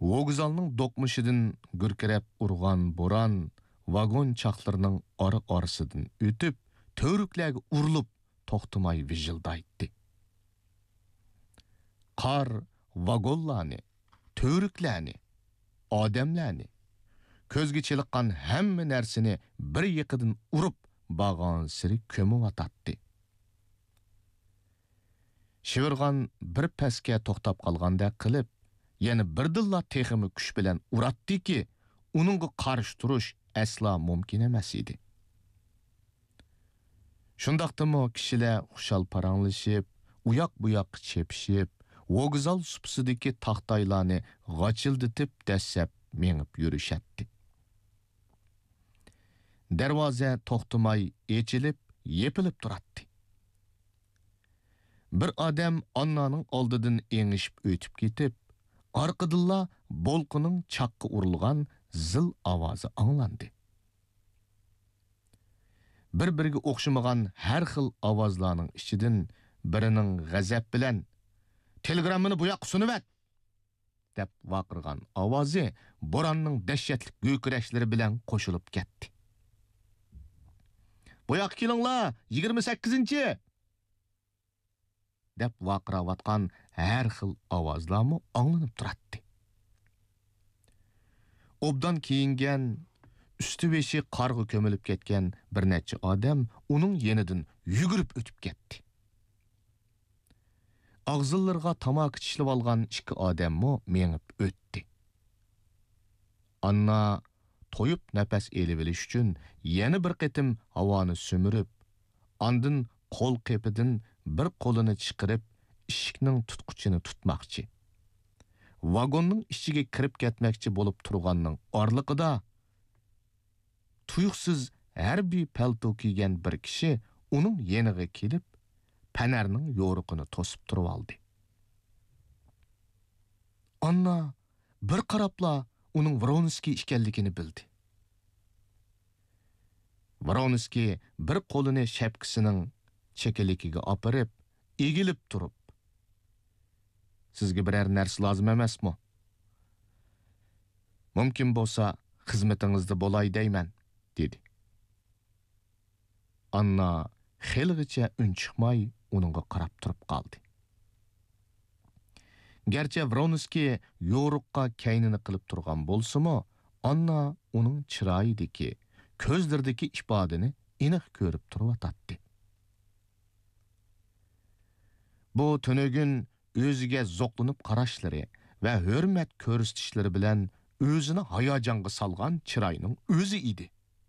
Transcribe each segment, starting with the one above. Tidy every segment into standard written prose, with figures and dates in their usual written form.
Вокзалның доқмышыдың гүркіреп ұрған боран, вагон чақларының ары-арысыдың өтіп, төрікләгі ұрылып, тоқтымай вижылдайды. Қар вагонланы, төрікләні, адамләні, көзге челіққан әмі нәрсіні бір екідін ұрып, баған сірі көмі ататты. Шевірған бір пәске тоқтап қалғанда қылып, яны бірділла текімі күш білән ұратты ки, оныңғы қарыш тұруш әсла мүмкін әмәс еді. Шындақтымы кішілі құшал параңлышып, уяқ-буяқ чепшіп, вокзал сұпсыдекі тақтайланы ғачылдытып дәсәп меңіп юрішәтті. Дәрваза тоқтымай ечіліп, епіліп тұратты. Bir adam annaның алдыдын еңішіп өтіп кетіп, арқыдылла болқының чаққы ұрылған зыл авазы аңланды. Bir-birге оқшымаған әр xil авазланың ішідін бірінің ғазап білән «Телеграммыны бұяқ сұнып әт!» деп вақырған авазы боранның дәшетлік гөкірәшілері білән қошылып кетті. «Бұяқ келіңла, 28-ci!» деп вақыраватқан әр xil авазламы аңланып тұратты. Обдан кейінген, үсті беші қарғы көміліп кеткен бір нәтчі адам оның енідін югіріп өтіп кетті. Ағзылларға тамақ ішіліп алған ішкі адамы меңіп өтті. Анна тойып нәпәс елівеліш үшін ені бір қетім ауаны сөміріп, андын қол қепідін bir қолыны çıqırıp, işikning tutquchini tutmoqchi. Vagonning ichiga kirib ketmoqchi bo'lib turganning orliqida tuyuqsiz harbiy palto kiygan bir kishi uning yeniga kelib, panarning yo'riqini to'sib turib oldi. Anna bir qarabla uning Vronskiy ekanligini bildi. Vronskiy bir qo'lini shapkisining chekilikiga opirib, egilib turib, sizga birər narsa lazım emasmi? Mumkin bo'lsa, xizmatingizda bo'lay deyman, dedi. Anna xilgicha un chiqmay uningga qarab turib qoldi. Gerçi Vronskiy yo'riqqa kaynini qilib turgan bo'lsa-mu, Anna uning chiroyidagi, ko'zlaridagi ifodani aniq ko'rib turib-atdi. Bu tönögün özüge zoqlanıp qaraşları ve hürmet körüstüşleri bilen özünü hayacanğı salgan çırayının özü idi.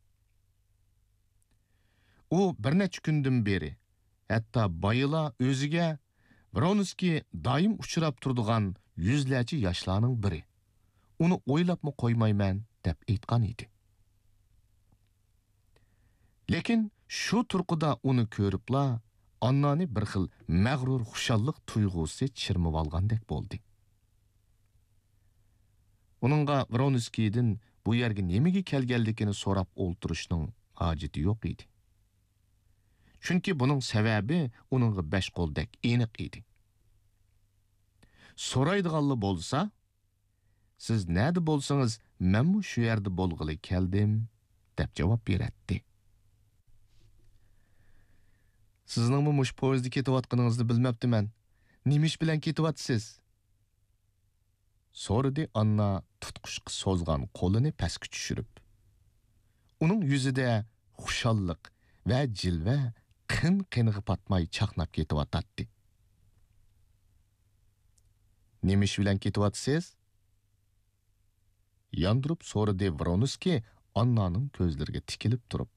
O bir neç gündün beri, hatta bayıla özüge Vronskiy daim uçurap turduğan yüzlerce yaşlarının biri. Onu oylap mı koymayman dep aytgan idi. Lekin şu turquda onu körüpla, Annani bir xil məğrur xuşallıq tuyg'usi chirmib olgandek bo'ldi. Uningga Vronskiydan bu yerga nimaga kelganligini so'rab o'ltirishning hojati yo'q edi. Chunki buning sababi uningga besh qo'ldek aniq edi. So'raydiganlar bo'lsa, siz nada bo'lsangiz, men shu yerda bo'lg'ili keldim, deb javob beradi. Sizningmi mush poyezdda ketayotganingizni bilmabdiman. Nima ish bilan ketyapsiz? So'radi Anna tutqushqa so'zgan qo'lini pastga tushirib. Uning yuzida xushalliq va jilva qin-qiniga patmay chaqnab ketyapti. Nima ish bilan ketyapsiz? Yondirib so'radi Vronskiy Annaning ko'zlariga tikilib turib.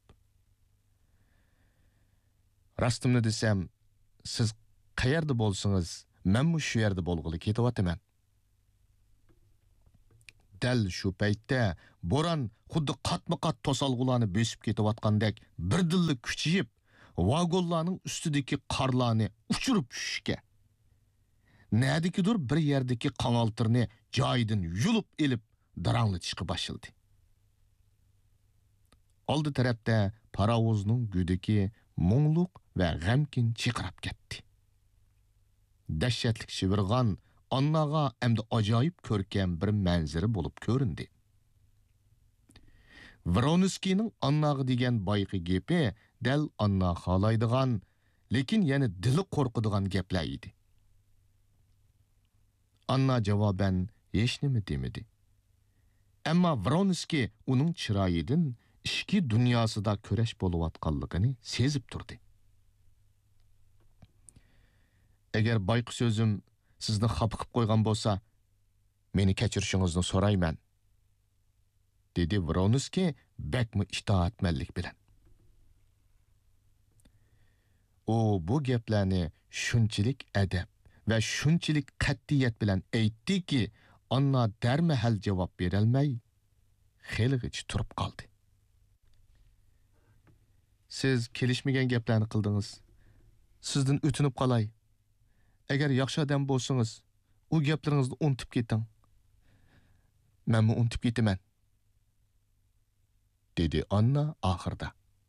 Rastımını desem, siz qayerda bo'lsangiz, men shu yerda bo'lg'ili ketyapman. Dal shu paytda bo'ron xuddi qatma-qat to'salg'ularni bosib ketayotgandek birdilli kuchayib, vagonlarning ustidagi qarlarni uchirib tushishga, nadikidir bir yerdagi qanaltirni joyidan yulib elib daranglatishga boshladi. Oldi tarafda paravozning gudiki mungluq ve g'amkin chiqirib ketdi. Dahshatli shivirg'on Annaga әмді ajoyib ko'rkam bir manzara bo'lib ko'rindi. Vronskining Annaga degan boyqi gepi dal Anna xohlaydigan, lekin yana dili qo'rqadigan gaplar edi. Anna javoban hech nima demadi. Ammo Vronskiy uning chiroyidan ishki dunyosida kurash bo'layotganligini sezib turdi. Agar boyqi so'zim sizni xafa qilib qo'ygan bo'lsa, meni kechirishingizni so'rayman, dedi Vronskiy bakmi itoatmanlik bilan. U bu gaplarni shunchalik adab va shunchalik qat'iyat bilan aytdiki, Anna darmahal javob berolmay, xeligacha turib qoldi. Siz kelishmagan gaplarni qildingiz. Sizdan o'tinib qolay. Agar yaxshi odam bo'lsangiz, u gaplaringizni unutib keting. Men unutib ketaman, dedi Anna oxirida.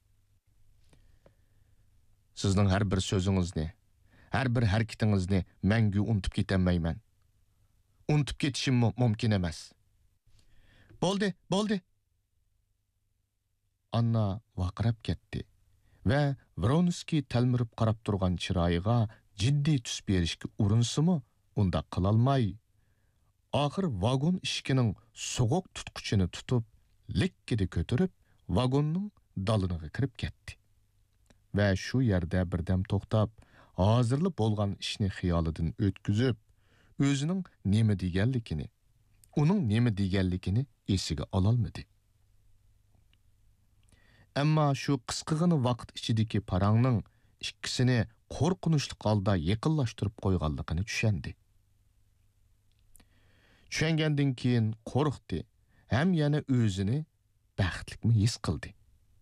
Sizning har bir so'zingizni, har bir harakatingizni mangu unutib ketamayman. Unutib ketishim mumkin emas. Bo'ldi. Anna vaqirab ketdi va Vronskiy talmirib qarab turgan chiroyiga jiddiy tus berishga urinsimi, unda qilolmay, oxir vagon ishkining so'g'oq tutquchini tutib, likkida ko'tarib, vagonning daliniga kirib ketdi. Va shu yerda birdam to'xtab, hozirli bo'lgan ishni xiyolidan o'tkazib, o'zining nima deganligini esiga ololmadi. Ammo shu qisqagina vaqt ichidagi parangning ikkisini qo'rqinchli holda yaqinlashtirib qo'yganligini tushundi. Tushungandan keyin qo'rqdi, ham yana o'zini baxtlikmi his qildi.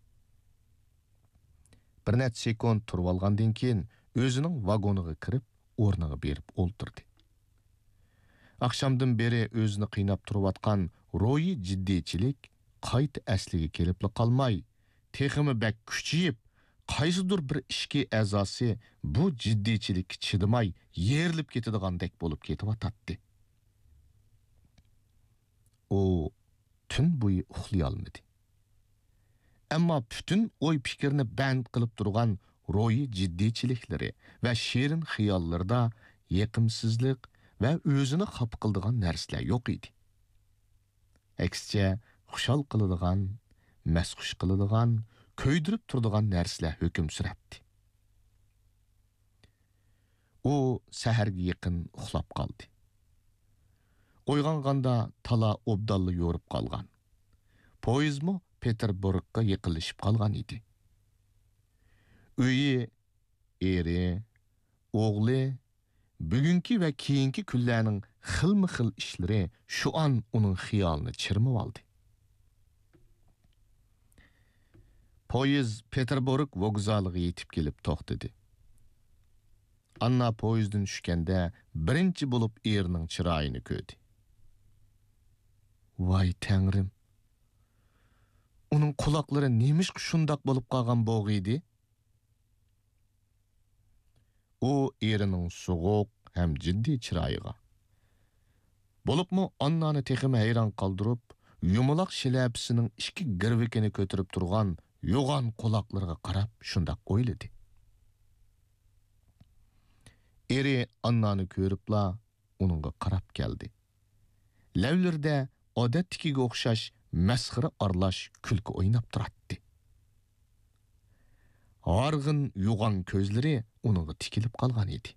Bir necha sekund turib olgandan keyin o'zining vagoniga kirib, o'rniga berib o'ltirdi. Akşamdan beri o'zini qiynab turayotgan ro'yi jiddiychilik qayta asliga kelib qolmay, teximi bak kuchayib, qaysidir bir ishki a'zosi bu jiddiychilikka chidamay yerilib ketadigandek bo'lib ketyotdi. U tun bo'yi uxlay olmadi. Ammo butun o'y fikrni band qilib turgan ro'yi jiddiychiliklari va shirin xiyollarda yaqimsizlik va o'zini xafa qiladigan narsalar yo'q edi. Aksicha xushal qiladigan, masxush qiladigan, ko'ydirib turadigan narsalar hukm suratdi. U saharga yaqin uxlab qoldi. Uyg'onganda tala obdalli yo'rib qolgan. Poyezdmi Peterburgga yaqinlashib qolgan edi. Uyi, eri, o'g'li, bugungi va keyingi kunlarning xilma-xil ishlari shu an uning xiyolini chirmab oldi. Poyezd Peterburg vokzaliga yetib kelib to'xtadi. Anna poyezddan tushganda birinchi bo'lib erining chiroyini ko'rdi. Voy Tangrim. Uning quloqlari nemish shundoq bo'lib qolgan bo'g'iydi? U erining so'g'uq ham jiddiy chiroyiga. Bo'libmi Annani teximi hayron qoldirib, yumaloq shilapisining ikki girvikini ko'tarib turgan yo'g'on quloqlariga qarab shundoq o'yladi. Eri Annani ko'ribla uningga qarab keldi. Lavlarda odatdagiga o'xshash masxara aralash kulki o'ynab turardi. Arg'in yo'g'on ko'zlari uningga tikilib qolgan edi.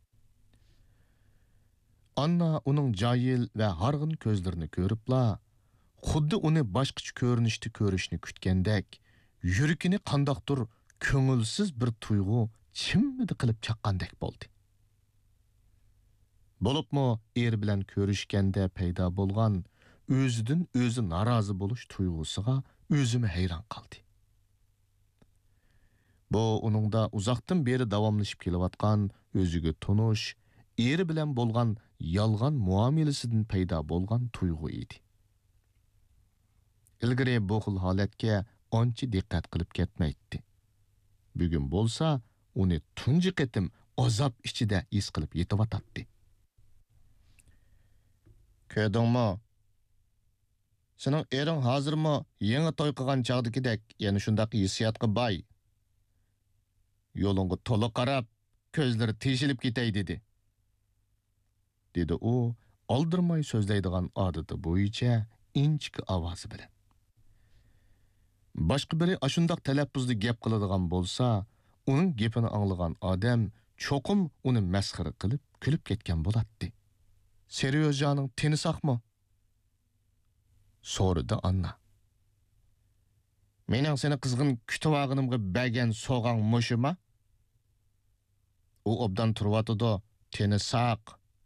Anna uning joyil va harg'in ko'zlarini ko'ribla, xuddi uni boshqacha ko'rinishda ko'rishni kutgandek, yuragini qandoqdir ko'ngilsiz bir tuyg'u chimidi qilib chaqqandek bo'ldi. Bo'libmi er bilan ko'rishganda paydo bo'lgan o'zidan o'zi norozi bo'lish tuyg'usiga o'zimi hayron qoldi. Bu uningda uzoqdan beri davomlashib kelayotgan o'ziga tonish, eri bilan bo'lgan yolg'on muomalasidan paydo bo'lgan tuyg'u edi. Ilgari bu xil holatga ancha diqqat qilib ketmaydi. Bugun bo'lsa, uni tunji qatim azob ichida his qilib yetayotdi. Көдіңмі? Sening ering hozirmi yangi to'y qilgan chaqdagidek yana shundaq hissiyotga boy. Yo'lingga to'la qarab, ko'zlari teshilib ketay dedi. Dedi u, oldirmay so'zlaydigan odati bo'yicha inchik ovozi bilan. Boshqa biri ashundaq talaffuzda gap qiladigan bo'lsa, uning gapini anglagan odam cho'qim uni masxara qilib, kulib ketgan bo'ladi. Seryo'janing teni saqmi? So'radi Anna. Mening seni qizg'in kutib-ag'inimga bergan so'g'ang mushima? U obdan turvatidi, teni saq.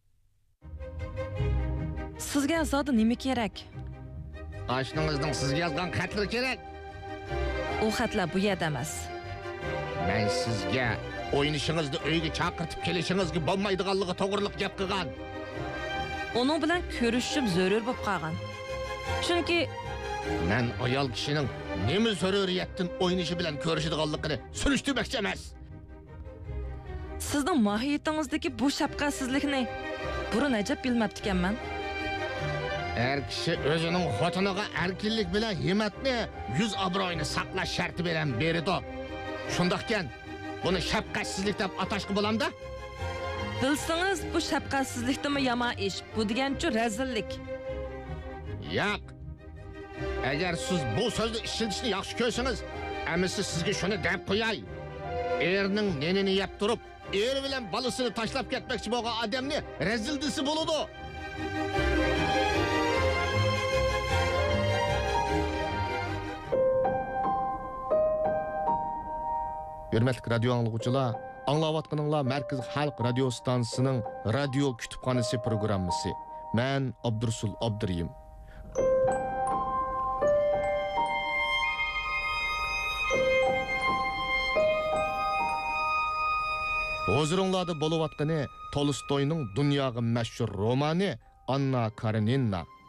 Sizga zodi nima kerak? Oshningizning sizga yozgan xatlari kerak. U xatlar bu yerda emas. Men sizga o'ynishingizni uyga chaqirtib kelishingizga bo'lmaydiganligi to'g'riliq gap qilgan. Uning bilan ko'rishib zarur bo'lib qolgan. Chunki men ayol kishining nima zaruriyatdan o'ynishi bilan ko'rishadiganligini surishtirmoqchi emas. Sizning mohiyatingizdagi bu shafqatsizlikni burun ajab bilmabdi ekanman. Er kishi o'zining xotiniga erkinlik bilan himmatni, yuz obro'yini saqlash sharti bilan berdi. Shundaqkan, buni shafqatsizlik deb atashga bo'lamda? Bilsangiz, bu shafqatsizlikdimi yomon ish, bu degancha razillik. Yo'q. Agar siz bu so'zni ishlatishni yaxshi ko'rsangiz, amisi sizga shuni deb qo'yay. Erning nenini yeb turib, er bilan bolasini tashlab ketmoqchi bo'lgan odamni razil desi bo'ladi. Hürmetlik radyo anlıqçılar, anlavatqınınlar Merkez Halk Radio Stansının Radio Kütüphanesi programısı. Ben Abdursul Abduriyim. Hozirunlarda boluvatqını Tolstoy'nun dünyağı meşhur romanı Anna Karenina.